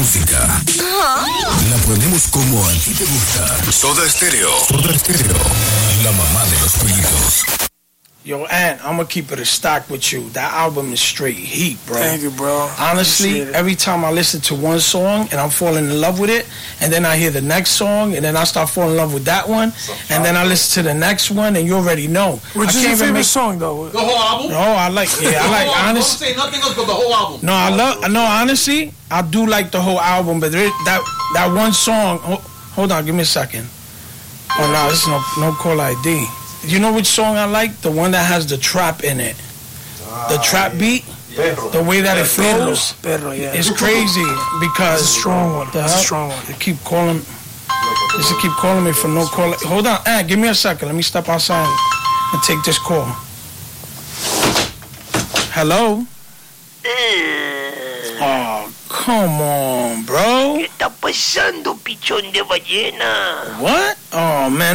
música la ponemos como a ti te gusta. Soda Stereo. Soda Stereo. La mamá de los pollitos. Yo, Ant, I'm gonna keep it a stack with you. That album is straight heat, bro. Thank you, bro. Honestly, every time I listen to one song and I'm falling in love with it, and then I hear the next song, and then I start falling in love with that one, and then I listen to the next one, and you already know. Which is your favorite song, though? The whole album? No, I like honestly. Don't say nothing else but the whole album. No, honestly, I do like the whole album, but that one song. Hold on, give me a second. Oh no, this is no call ID. You know which song I like? The one that has the trap in it. The trap beat. The way that it flows. It's crazy because it's a strong one. It's a strong one. They keep calling me for no call. Hold on, give me a second. Let me step outside and take this call. Hello? Oh, come on, bro. ¿Qué está pasando, pichón de ballena? What? Oh, man.